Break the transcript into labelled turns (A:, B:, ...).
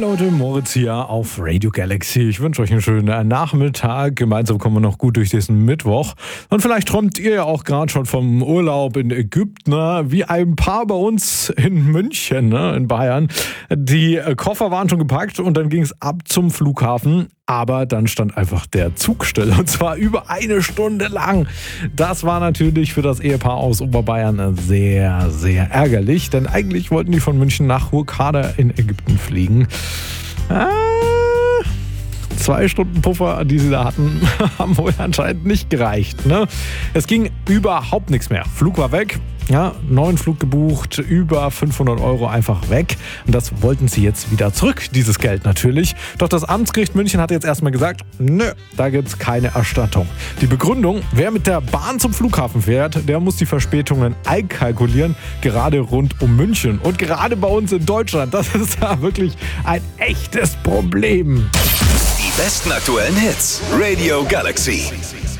A: Leute, Moritz hier auf Radio Galaxy. Ich wünsche euch einen schönen Nachmittag. Gemeinsam kommen wir noch gut durch diesen Mittwoch. Und vielleicht träumt ihr ja auch gerade schon vom Urlaub in Ägypten, ne? Wie ein Paar bei uns in München, ne? In Bayern. Die Koffer waren schon gepackt und dann ging es ab zum Flughafen. Aber dann stand einfach der Zug still und zwar über 1 Stunde lang. Das war natürlich für das Ehepaar aus Oberbayern sehr, sehr ärgerlich, denn eigentlich wollten die von München nach Hurghada in Ägypten fliegen. 2 Stunden Puffer, die sie da hatten, haben wohl anscheinend nicht gereicht, ne? Es ging überhaupt nichts mehr. Flug war weg. Ja, neuen Flug gebucht, über 500 € einfach weg. Und das wollten sie jetzt wieder zurück, dieses Geld natürlich. Doch das Amtsgericht München hat jetzt erstmal gesagt, nö, da gibt's keine Erstattung. Die Begründung, wer mit der Bahn zum Flughafen fährt, der muss die Verspätungen einkalkulieren, gerade rund um München. Und gerade bei uns in Deutschland, das ist ja wirklich ein echtes Problem.
B: Die besten aktuellen Hits, Radio Galaxy.